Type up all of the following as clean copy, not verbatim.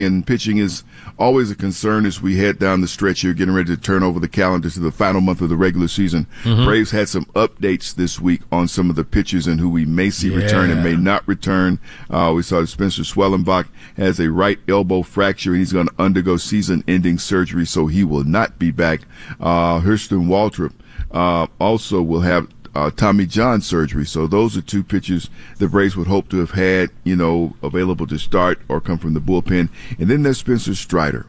and pitching is always a concern as we head down the stretch here, getting ready to turn over the calendar to the final month of the regular season. Braves had some updates this week on some of the pitchers and who we may see return and may not return. We saw Spencer Swellenbach has a right elbow fracture, and he's going to undergo season-ending surgery, so he will not be back. Hurston Waltrip also will have Tommy John surgery. So those are two pitchers the Braves would hope to have had, available to start or come from the bullpen. And then there's Spencer Strider.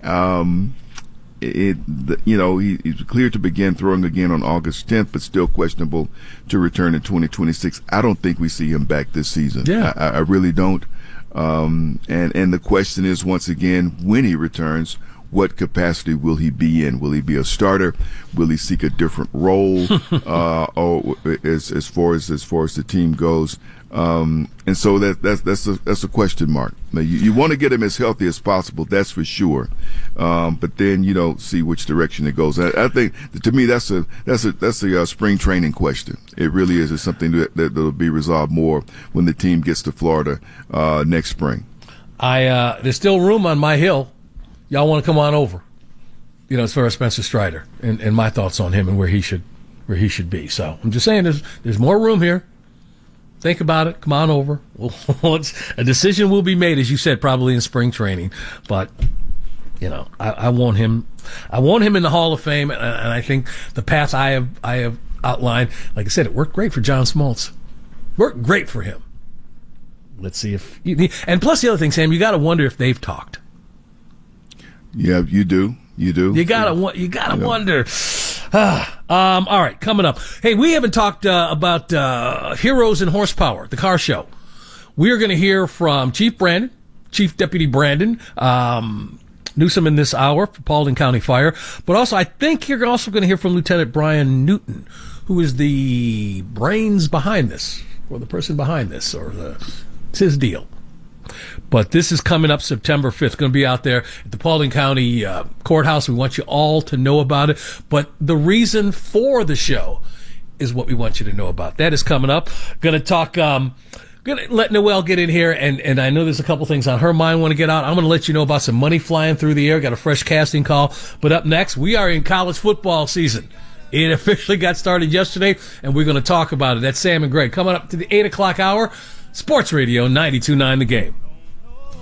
He's cleared to begin throwing again on August 10th, but still questionable to return in 2026. I don't think we see him back this season. Yeah. I really don't. And the question is, once again, when he returns, what capacity will he be in? Will he be a starter? Will he seek a different role? Or as far as the team goes? And so that's a question mark. Now, you want to get him as healthy as possible, that's for sure. But then you don't see which direction it goes. I think to me that's a spring training question. It really is. It's something that'll be resolved more when the team gets to Florida next spring. There's still room on my hill. Y'all want to come on over, as far as Spencer Strider and my thoughts on him and where he should be. So I'm just saying there's more room here. Think about it. Come on over. A decision will be made, as you said, probably in spring training. But I want him. I want him in the Hall of Fame, and I think the path I have outlined, like I said, it worked great for John Smoltz. Worked great for him. Let's see if and plus the other thing, Sam, you got to wonder if they've talked. Yeah, you do. You gotta wonder. All right, coming up. Hey, we haven't talked about Heroes in Horsepower, the car show. We are going to hear from Chief Deputy Brandon Newsom in this hour for Paulding County Fire. But also, I think you're also going to hear from Lieutenant Brian Newton, who is the brains behind this, or the person behind this, it's his deal. But this is coming up September 5th. Going to be out there at the Paulding County Courthouse. We want you all to know about it. But the reason for the show is what we want you to know about. That is coming up. Going to talk, going to let Noelle get in here. And I know there's a couple things on her mind want to get out. I'm going to let you know about some money flying through the air. Got a fresh casting call. But up next, we are in college football season. It officially got started yesterday, and we're going to talk about it. That's Sam and Greg. Coming up to the 8 o'clock hour. Sports Radio 92.9 The Game.